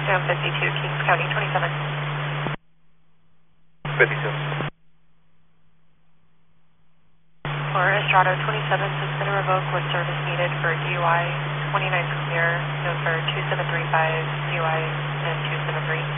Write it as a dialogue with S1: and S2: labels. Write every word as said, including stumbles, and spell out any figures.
S1: Sam fifty-two, Kings County, twenty-seven.
S2: fifty-two.
S1: For Estrada twenty-seven, suspend and revoke with service needed for D U I twenty-nine Premier, known for two seven three five, D U I and two seven three.